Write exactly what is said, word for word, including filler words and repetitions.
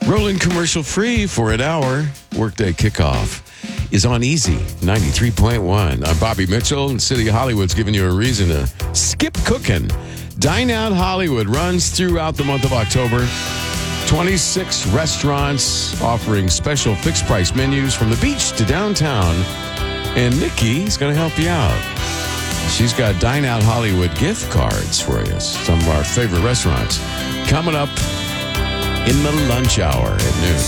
Rolling commercial free for an hour. Workday kickoff is on Easy ninety-three point one. I'm Bobby Mitchell, and City of Hollywood's giving you a reason to skip cooking. Dine Out Hollywood runs throughout the month of October. twenty-six restaurants offering special fixed price menus from the beach to downtown. And Nikki's going to help you out. She's got Dine Out Hollywood gift cards for you. Some of our favorite restaurants coming up in the lunch hour at noon.